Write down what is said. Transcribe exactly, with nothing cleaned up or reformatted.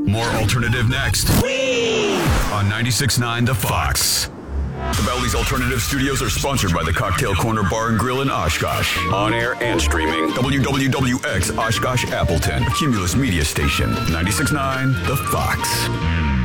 More alternative next. On ninety-six point nine The Fox. The Bally's Alternative Studios are sponsored by the Cocktail Corner Bar and Grill in Oshkosh. On air and streaming. W W W X Oshkosh Appleton. A Cumulus Media Station. ninety-six point nine The Fox.